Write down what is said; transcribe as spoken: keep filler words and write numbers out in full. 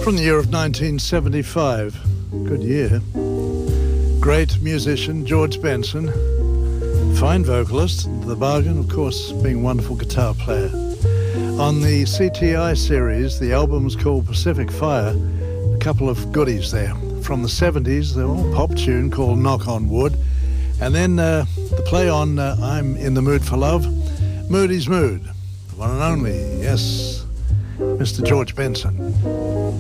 From the year of nineteen seventy-five. Good year. Great musician, George Benson. Fine vocalist. The bargain, of course, being a wonderful guitar player. On the C T I series, the album's called Pacific Fire. A couple of goodies there. From the seventies, the old pop tune called Knock on Wood. And then uh, the play on uh, I'm in the Mood for Love. Moody's Mood. The one and only, yes, Mister George Benson.